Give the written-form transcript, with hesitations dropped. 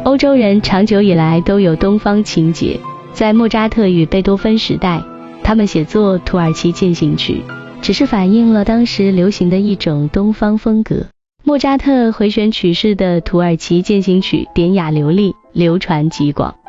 欧洲人长久以来都有东方情结，在莫扎特与贝多芬时代，他们写作土耳其进行曲，只是反映了当时流行的一种东方风格。莫扎特回旋曲式的土耳其进行曲典雅流利，流传极广。